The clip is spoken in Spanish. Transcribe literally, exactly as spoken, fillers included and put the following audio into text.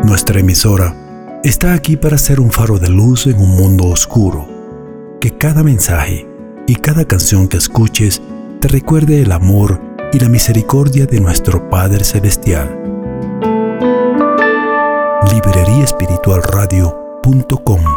Nuestra emisora está aquí para ser un faro de luz en un mundo oscuro. Que cada mensaje y cada canción que escuches te recuerde el amor y la misericordia de nuestro Padre Celestial. librería espiritual radio punto com